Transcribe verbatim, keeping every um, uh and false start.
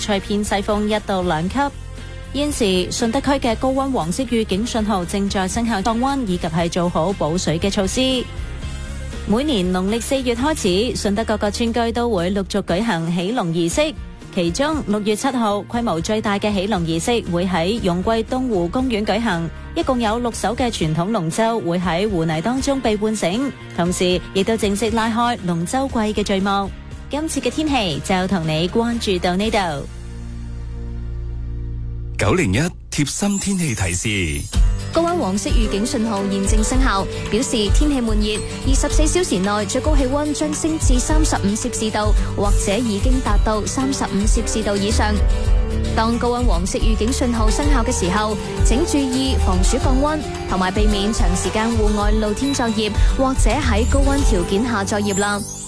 吹偏西風一到兩級。現時順德區嘅高溫黃色預警信號正在生效，降溫以及係做好補水嘅措施。每年農曆四月開始，順德各個村居都會陸續舉行起龍儀式。其中六月七號規模最大嘅起龍儀式會喺容桂東湖公園舉行，一共有六艘嘅傳統龍舟會喺湖泥當中被喚醒，同時亦都正式拉開龍舟季嘅序幕。今次嘅天氣就同你關注到呢度。 九零一貼心天氣提示。 高溫黃色預警信號現正生效，表示天氣悶熱，二十四小時內最高氣溫將升至三十五攝氏度，或者已經達到三十五攝氏度以上。當高溫黃色預警信號生效嘅時候，請注意防暑降溫，同埋避免長時間戶外露天作業或者喺高溫條件下作業啦。